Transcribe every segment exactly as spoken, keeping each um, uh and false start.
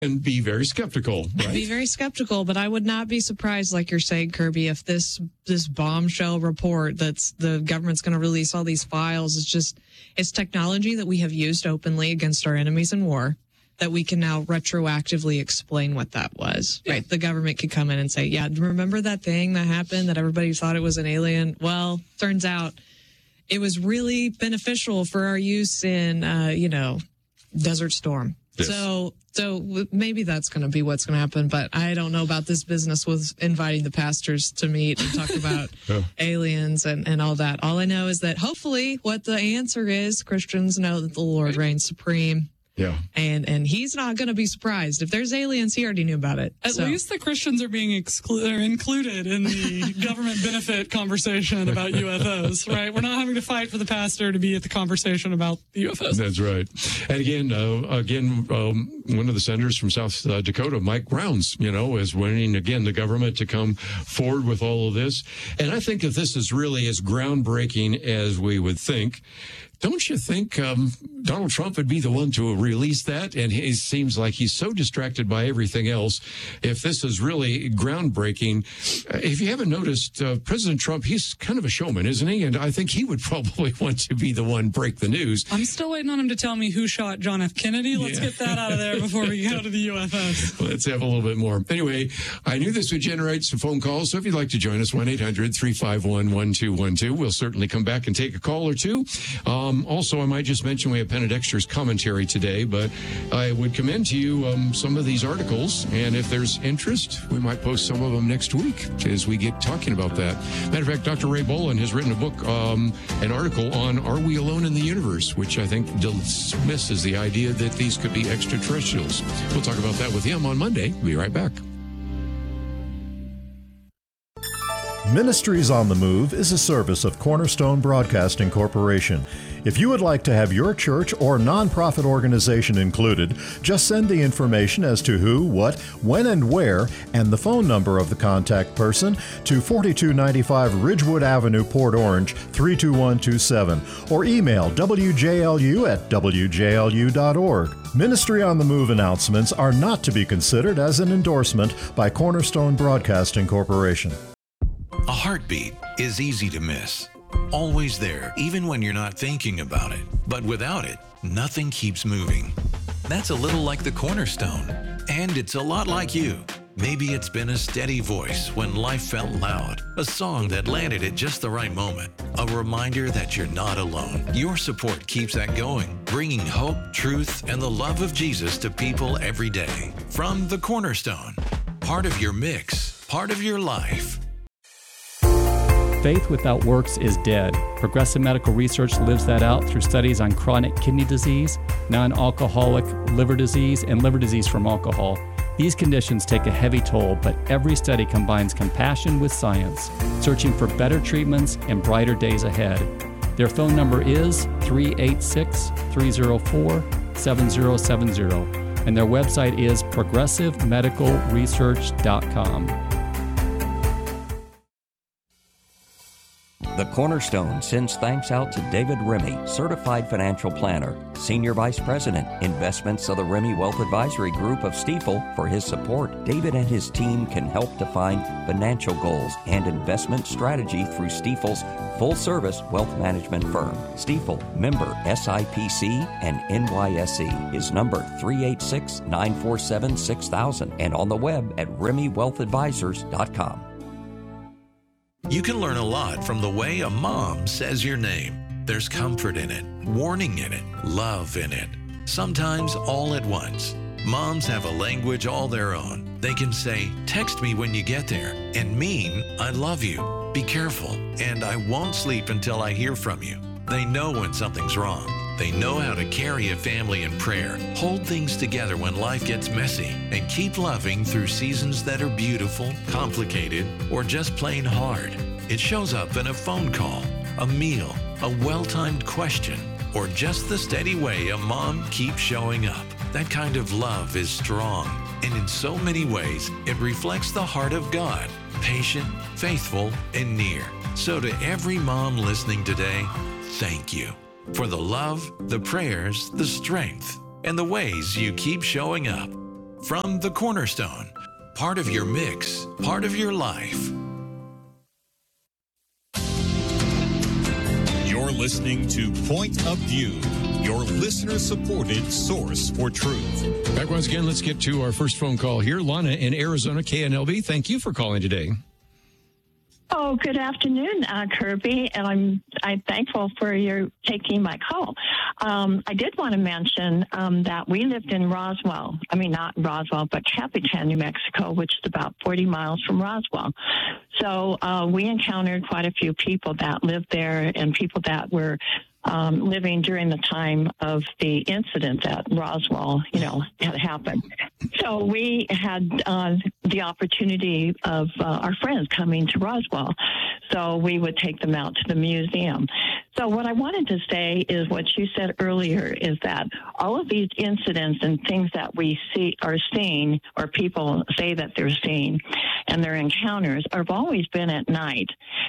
And be very skeptical, right? Be very skeptical, but I would not be surprised, like you're saying, Kirby, if this this bombshell report that's the government's going to release all these files is just, it's technology that we have used openly against our enemies in war, that we can now retroactively explain what that was, yeah. right? The government could come in and say, yeah, remember that thing that happened that everybody thought it was an alien? Well, turns out it was really beneficial for our use in, uh, you know, Desert Storm. Yes. So, so maybe that's going to be what's going to happen, but I don't know about this business with inviting the pastors to meet and talk about oh. aliens and, and all that. All I know is that hopefully what the answer is, Christians know that the Lord reigns supreme. Yeah. And and he's not going to be surprised. If there's aliens, he already knew about it. At so. least the Christians are being exclu- or included in the government benefit conversation about U F Os, right? We're not having to fight for the pastor to be at the conversation about the U F Os. That's right. And again, uh, again, um, one of the senators from South uh, Dakota, Mike Rounds, you know, is wanting, again, the government to come forward with all of this. And I think if this is really as groundbreaking as we would think, don't you think um, Donald Trump would be the one to release that? And he seems like he's so distracted by everything else. If this is really groundbreaking, uh, if you haven't noticed, uh, President Trump, he's kind of a showman, isn't he? And I think he would probably want to be the one break the news. I'm still waiting on him to tell me who shot John F. Kennedy. Let's yeah. get that out of there before we go to the U F Os. Let's have a little bit more. Anyway, I knew this would generate some phone calls. So if you'd like to join us, one eight hundred three five one one two one two. We'll certainly come back and take a call or two. Um, Um, also, I might just mention we have Penn and Extra's commentary today, but I would commend to you um, some of these articles, and if there's interest, we might post some of them next week as we get talking about that. Matter of fact, Doctor Ray Bolin has written a book, um, an article on Are We Alone in the Universe, which I think dismisses the idea that these could be extraterrestrials. We'll talk about that with him on Monday. We'll be right back. Ministries on the Move is a service of Cornerstone Broadcasting Corporation. If you would like to have your church or nonprofit organization included, just send the information as to who, what, when, and where, and the phone number of the contact person to forty-two ninety-five Ridgewood Avenue, Port Orange, three two one two seven, or email w j l u at w j l u dot org. Ministry on the Move announcements are not to be considered as an endorsement by Cornerstone Broadcasting Corporation. A heartbeat is easy to miss. Always there, even when you're not thinking about it. But without it, nothing keeps moving. That's a little like the Cornerstone. And it's a lot like you. Maybe it's been a steady voice when life felt loud. A song that landed at just the right moment. A reminder that you're not alone. Your support keeps that going, bringing hope, truth, and the love of Jesus to people every day. From the Cornerstone. Part of your mix. Part of your life. Faith without works is dead. Progressive Medical Research lives that out through studies on chronic kidney disease, non-alcoholic liver disease, and liver disease from alcohol. These conditions take a heavy toll, but every study combines compassion with science, searching for better treatments and brighter days ahead. Their phone number is three eight six, three zero four, seven zero seven zero, and their website is progressive medical research dot com. The Cornerstone sends thanks out to David Remy, Certified Financial Planner, Senior Vice President, Investments of the Remy Wealth Advisory Group of Stifel, for his support. David and his team can help define financial goals and investment strategy through Stifel's full-service wealth management firm. Stifel, member S I P C and N Y S E, is number three eight six, nine four seven, six thousand and on the web at remy wealth advisors dot com. You can learn a lot from the way a mom says your name. There's comfort in it, warning in it, love in it. Sometimes all at once. Moms have a language all their own. They can say, text me when you get there, and mean, I love you, be careful, and I won't sleep until I hear from you. They know when something's wrong. They know how to carry a family in prayer, hold things together when life gets messy, and keep loving through seasons that are beautiful, complicated, or just plain hard. It shows up in a phone call, a meal, a well-timed question, or just the steady way a mom keeps showing up. That kind of love is strong, and in so many ways, it reflects the heart of God, patient, faithful, and near. So to every mom listening today, thank you for the love, the prayers, the strength, and the ways you keep showing up. from the Cornerstone. Part of your mix, part of your life. You're listening to Point of View, your listener-supported source for truth. Back once again, let's get to our first phone call here. Lana in Arizona, K N L B. Thank you for calling today. Oh, good afternoon, uh, Kirby, and I'm I'm thankful for your taking my call. Um, I did want to mention um, that we lived in Roswell. I mean, not Roswell, but Capitan, New Mexico, which is about forty miles from Roswell. So uh, we encountered quite a few people that lived there and people that were um, living during the time of the incident that Roswell, you know, had happened. So we had uh, the opportunity of uh, our friends coming to Roswell. So we would take them out to the museum. So what I wanted to say is what you said earlier is that all of these incidents and things that we see are seeing, or people say that they're seeing, and their encounters have always been at night.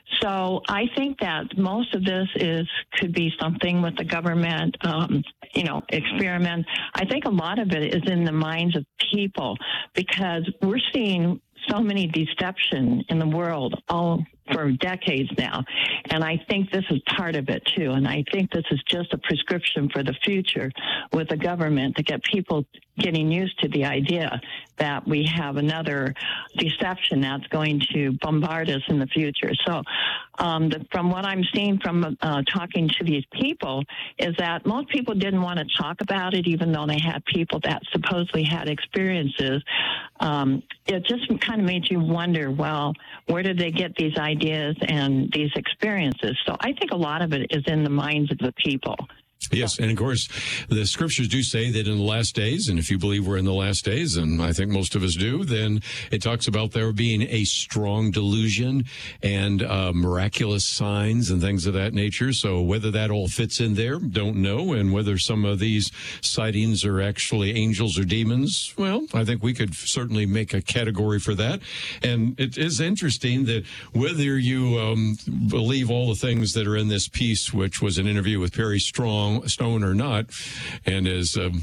So I think that most of this is could be something with the government, um, you know, experiment. I think a lot of it is in the minds of people because we're seeing so many deception in the world all for decades now. And I think this is part of it too. And I think this is just a prescription for the future with the government to get people getting used to the idea that we have another deception that's going to bombard us in the future. So um, the, from what I'm seeing from uh, talking to these people is that most people didn't want to talk about it, even though they had people that supposedly had experiences. Um, it just kind of made you wonder, well, where did they get these ideas and these experiences? So I think a lot of it is in the minds of the people. Yes, and of course, the scriptures do say that in the last days, and if you believe we're in the last days, and I think most of us do, then it talks about there being a strong delusion and uh, miraculous signs and things of that nature. So whether that all fits in there, don't know. And whether some of these sightings are actually angels or demons, well, I think we could certainly make a category for that. And it is interesting that whether you um, believe all the things that are in this piece, which was an interview with Perry Strong, Stone or not, and as um,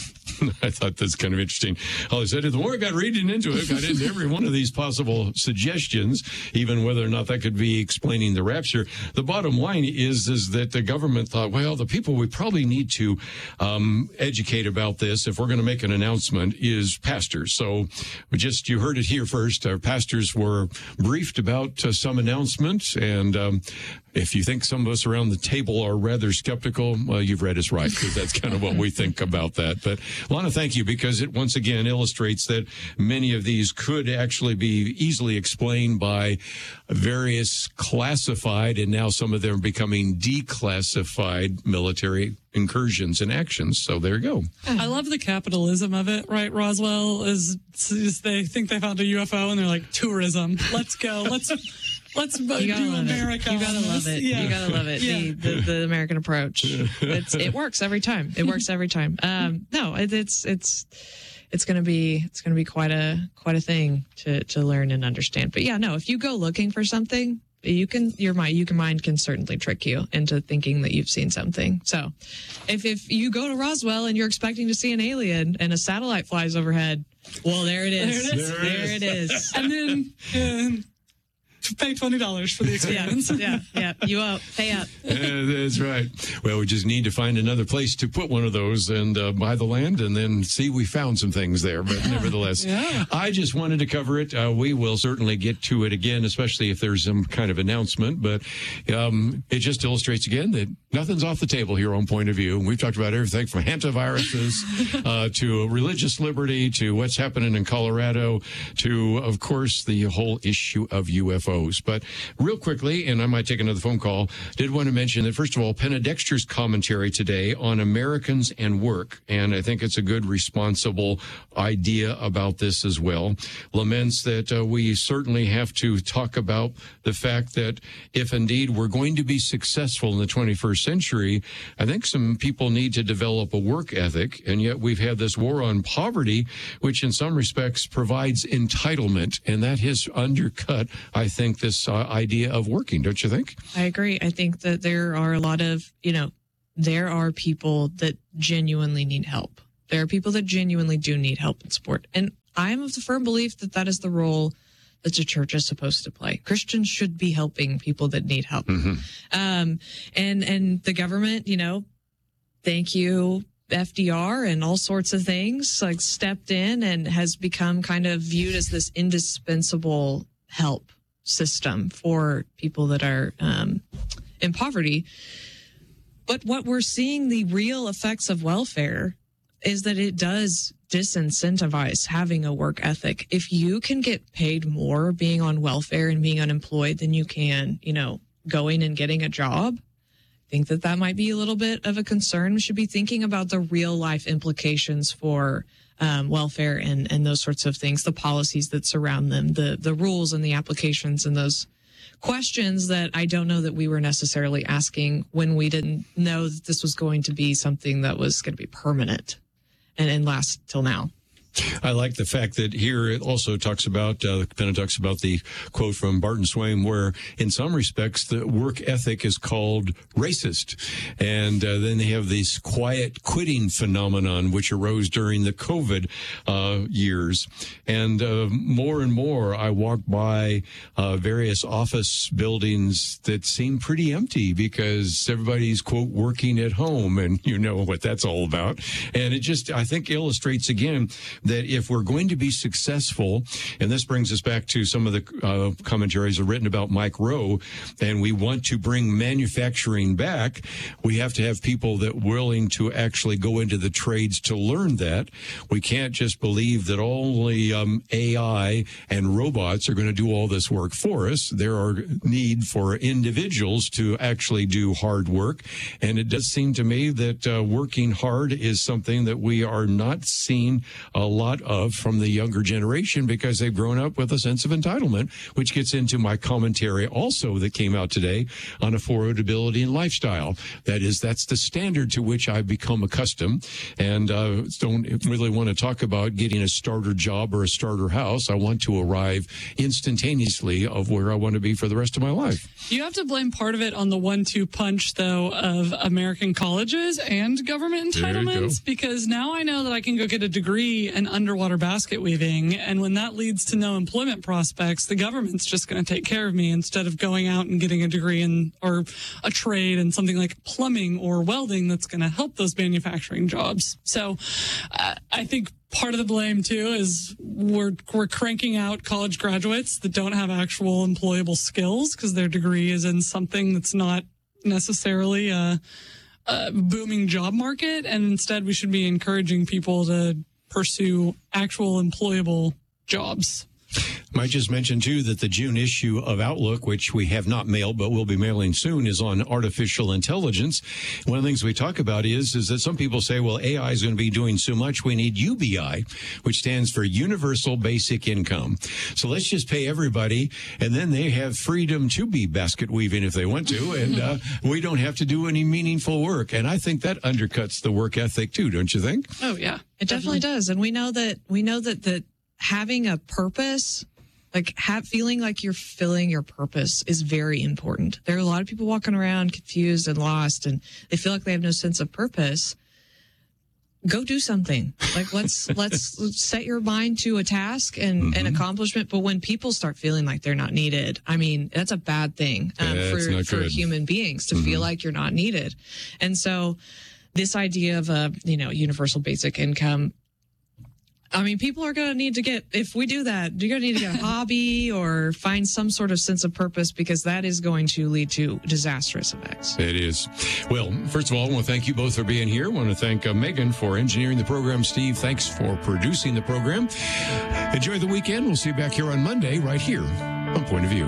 I thought that's kind of interesting. I said, the more I got reading into it, got into every one of these possible suggestions, even whether or not that could be explaining the rapture. The bottom line is, is that the government thought, well, the people we probably need to um, educate about this, if we're going to make an announcement, is pastors. So we just, you heard it here first. Our pastors were briefed about uh, some announcements, and um, if you think some of us around the table are rather skeptical, well, you've read us right, because that's kind of what we think about that. But Lana, thank you, because it once again illustrates that many of these could actually be easily explained by various classified, and now some of them becoming declassified military incursions and actions. So there you go. I love the capitalism of it, right? Roswell is, is they think they found a U F O and they're like, tourism. Let's go. Let's let's you gotta do love America. It. You gotta love it. Yeah. You gotta love it. Yeah. The, the the American approach. It's, it works every time. It works every time. Um, no, it, it's it's it's gonna be it's gonna be quite a quite a thing to to learn and understand. But yeah, no, if you go looking for something, you can your mind you can mind can certainly trick you into thinking that you've seen something. So if if you go to Roswell and you're expecting to see an alien and a satellite flies overhead, well, there it is. There it is. There it is. And then and pay twenty dollars for the experience. Yeah, yeah, yeah. You up, pay up. Yeah, that's right. Well, we just need to find another place to put one of those and uh, buy the land and then see we found some things there. But nevertheless, Yeah. I just wanted to cover it. Uh, we will certainly get to it again, especially if there's some kind of announcement. But um, it just illustrates again that nothing's off the table here on Point of View. We've talked about everything from hantaviruses uh, to religious liberty to what's happening in Colorado to, of course, the whole issue of U F Os. But real quickly, and I might take another phone call, did want to mention that, first of all, Penna Dexter's commentary today on Americans and work, and I think it's a good, responsible idea about this as well, laments that uh, we certainly have to talk about the fact that if indeed we're going to be successful in the twenty-first century, I think some people need to develop a work ethic, and yet we've had this war on poverty, which in some respects provides entitlement, and that has undercut, I think, this uh, idea of working, don't you think? I agree. I think that there are a lot of, you know, there are people that genuinely need help. There are people that genuinely do need help and support. And I'm of the firm belief that that is the role that the church is supposed to play. Christians should be helping people that need help. Mm-hmm. Um, and, and the government, you know, thank you, F D R and all sorts of things, like stepped in and has become kind of viewed as this indispensable help system for people that are um, in poverty. But what we're seeing, the real effects of welfare, is that it does disincentivize having a work ethic. If you can get paid more being on welfare and being unemployed than you can, you know, going and getting a job, I think that that might be a little bit of a concern. We should be thinking about the real life implications for um, welfare and, and those sorts of things, the policies that surround them, the, the rules and the applications and those questions that I don't know that we were necessarily asking when we didn't know that this was going to be something that was going to be permanent and, and last till now. I like the fact that here it also talks about, uh, Penna talks about the quote from Barton Swaim, where in some respects the work ethic is called racist. And uh, then they have this quiet quitting phenomenon, which arose during the COVID uh, years. And uh, more and more I walk by uh, various office buildings that seem pretty empty because everybody's, quote, working at home. And you know what that's all about. And it just, I think, illustrates again that if we're going to be successful, and this brings us back to some of the uh, commentaries written about Mike Rowe, and we want to bring manufacturing back, we have to have people that are willing to actually go into the trades to learn that. We can't just believe that only um, A I and robots are going to do all this work for us. There are need for individuals to actually do hard work, and it does seem to me that uh, working hard is something that we are not seeing a lot of from the younger generation because they've grown up with a sense of entitlement, which gets into my commentary also that came out today on affordability and lifestyle. That is, that's the standard to which I've become accustomed, and uh, don't really want to talk about getting a starter job or a starter house. I want to arrive instantaneously of where I want to be for the rest of my life. You have to blame part of it on the one two punch, though, of American colleges and government entitlements, because now I know that I can go get a degree in underwater basket weaving, and when that leads to no employment prospects, the government's just going to take care of me instead of going out and getting a degree in or a trade in something like plumbing or welding that's going to help those manufacturing jobs. So uh, I think part of the blame too is we're we're cranking out college graduates that don't have actual employable skills because their degree is in something that's not necessarily a, a booming job market, and instead we should be encouraging people to pursue actual employable jobs. Might just mention, too, that the June issue of Outlook, which we have not mailed but will be mailing soon, is on artificial intelligence. One of the things we talk about is, is that some people say, well, A I is going to be doing so much, we need U B I, which stands for Universal Basic Income. So let's just pay everybody, and then they have freedom to be basket weaving if they want to, and uh, we don't have to do any meaningful work. And I think that undercuts the work ethic, too, don't you think? Oh, yeah. It definitely, definitely does. And we know that, we know that, that having a purpose, like have, feeling like you're filling your purpose, is very important. There are a lot of people walking around confused and lost, and they feel like they have no sense of purpose. Go do something. Like let's let's, let's set your mind to a task and mm-hmm. an accomplishment. But when people start feeling like they're not needed, I mean, that's a bad thing um, yeah, for for human beings to mm-hmm. feel like you're not needed. And so, this idea of a you know universal basic income, I mean, people are going to need to get, if we do that, you're going to need to get a hobby or find some sort of sense of purpose, because that is going to lead to disastrous effects. It is. Well, first of all, I want to thank you both for being here. I want to thank uh, Megan for engineering the program. Steve, thanks for producing the program. Enjoy the weekend. We'll see you back here on Monday right here on Point of View.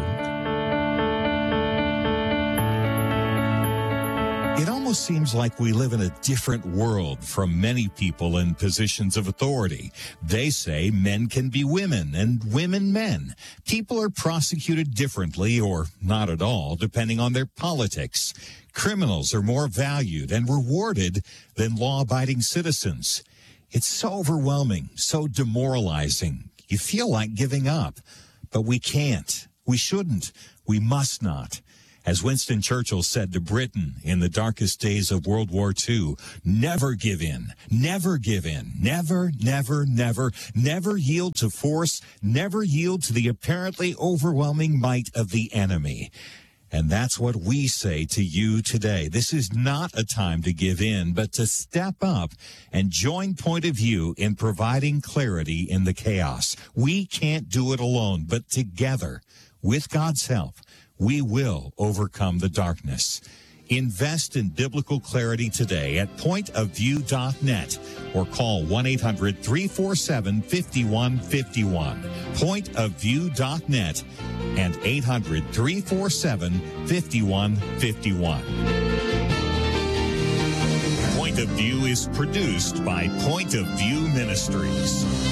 It almost seems like we live in a different world from many people in positions of authority. They say men can be women and women men. People are prosecuted differently or not at all, depending on their politics. Criminals are more valued and rewarded than law-abiding citizens. It's so overwhelming, so demoralizing. You feel like giving up, but we can't. We shouldn't. We must not. As Winston Churchill said to Britain in the darkest days of World War Two, never give in, never give in, never, never, never, never yield to force, never yield to the apparently overwhelming might of the enemy. And that's what we say to you today. This is not a time to give in, but to step up and join Point of View in providing clarity in the chaos. We can't do it alone, but together, with God's help, we will overcome the darkness. Invest in biblical clarity today at point of view dot net or call one eight hundred three four seven five one five one. point of view dot net and eight hundred three four seven five one five one. Point of View is produced by Point of View Ministries.